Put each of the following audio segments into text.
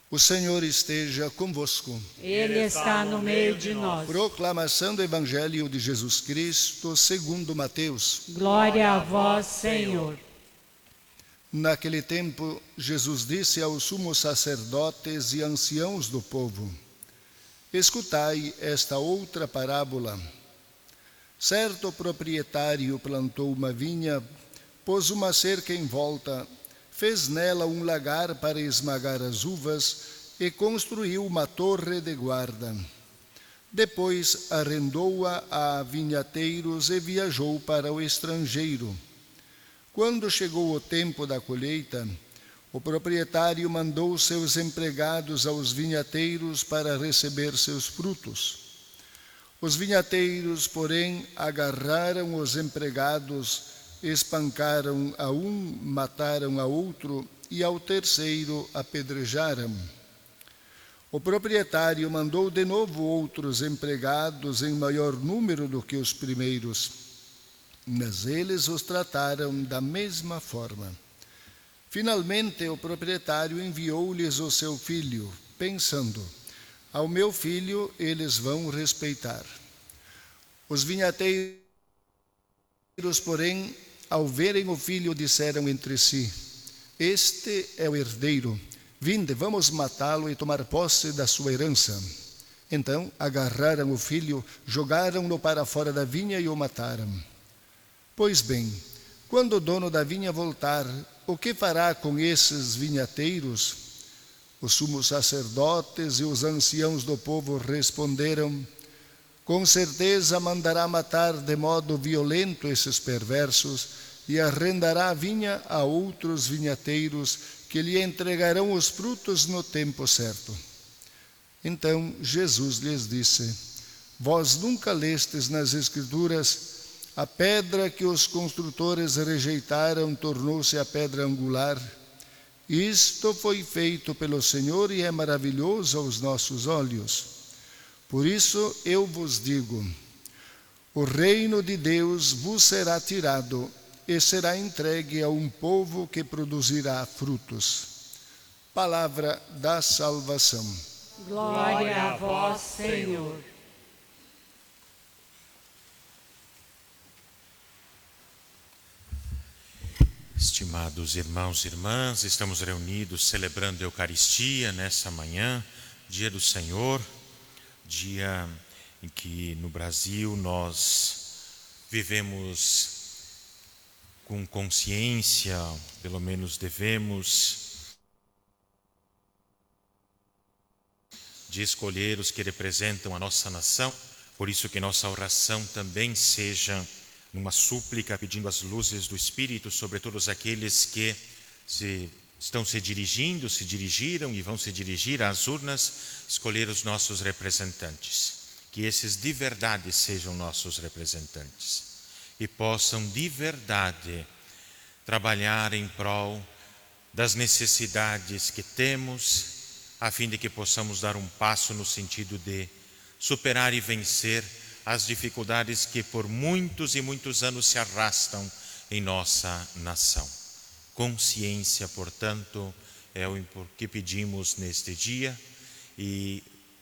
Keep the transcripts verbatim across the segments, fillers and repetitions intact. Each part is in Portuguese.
O Senhor esteja convosco. Ele está no meio de nós. Proclamação do Evangelho de Jesus Cristo segundo Mateus. Glória a vós, Senhor. Naquele tempo, Jesus disse aos sumos sacerdotes e anciãos do povo: Escutai esta outra parábola. Certo proprietário plantou uma vinha, pôs uma cerca em volta, fez nela um lagar para esmagar as uvas e construiu uma torre de guarda. Depois arrendou-a a vinhateiros e viajou para o estrangeiro. Quando chegou o tempo da colheita, o proprietário mandou seus empregados aos vinhateiros para receber seus frutos. Os vinhateiros, porém, agarraram os empregados, espancaram a um, mataram a outro e ao terceiro apedrejaram. O proprietário mandou de novo outros empregados em maior número do que os primeiros, mas eles os trataram da mesma forma. Finalmente, o proprietário enviou-lhes o seu filho, pensando: ao meu filho eles vão respeitar. Os vinhateiros, porém, ao verem o filho, disseram entre si: Este é o herdeiro. Vinde, vamos matá-lo e tomar posse da sua herança. Então agarraram o filho, jogaram-no para fora da vinha e o mataram. Pois bem, quando o dono da vinha voltar, o que fará com esses vinhateiros? Os sumos sacerdotes e os anciãos do povo responderam: Com certeza mandará matar de modo violento esses perversos e arrendará a vinha a outros vinhateiros que lhe entregarão os frutos no tempo certo. Então Jesus lhes disse: Vós nunca lestes nas Escrituras: a pedra que os construtores rejeitaram tornou-se a pedra angular. Isto foi feito pelo Senhor e é maravilhoso aos nossos olhos. Por isso eu vos digo: o reino de Deus vos será tirado e será entregue a um povo que produzirá frutos. Palavra da salvação. Glória a vós, Senhor. Estimados irmãos e irmãs, estamos reunidos celebrando a Eucaristia nessa manhã, dia do Senhor, dia em que no Brasil nós vivemos com consciência, pelo menos devemos, de escolher os que representam a nossa nação. Por isso que nossa oração também seja numa súplica pedindo as luzes do Espírito sobre todos aqueles que se, estão se dirigindo, se dirigiram e vão se dirigir às urnas, escolher os nossos representantes. Que esses de verdade sejam nossos representantes e possam de verdade trabalhar em prol das necessidades que temos, a fim de que possamos dar um passo no sentido de superar e vencer as dificuldades que por muitos e muitos anos se arrastam em nossa nação. Consciência, portanto, é o que pedimos neste dia e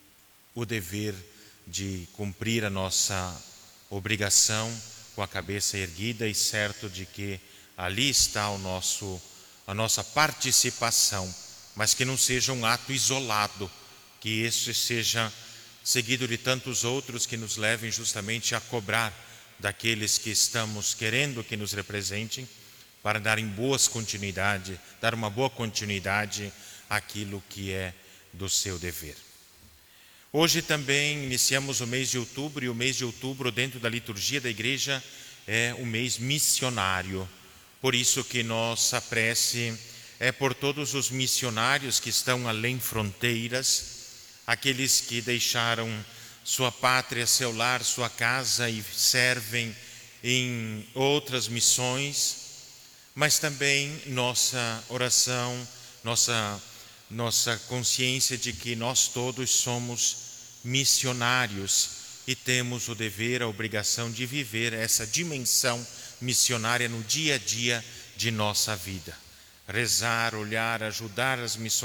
o dever de cumprir a nossa obrigação com a cabeça erguida e certo de que ali está o nosso, a nossa participação, mas que não seja um ato isolado, que esse seja seguido de tantos outros que nos levem justamente a cobrar daqueles que estamos querendo que nos representem, para darem boas continuidade, dar uma boa continuidade àquilo que é do seu dever. Hoje também iniciamos o mês de outubro, e o mês de outubro dentro da liturgia da igreja é o mês missionário. Por isso que nossa prece é por todos os missionários que estão além fronteiras, aqueles que deixaram sua pátria, seu lar, sua casa e servem em outras missões, mas também nossa oração, nossa, nossa consciência de que nós todos somos missionários e temos o dever, a obrigação de viver essa dimensão missionária no dia a dia de nossa vida. Rezar, olhar, ajudar as missões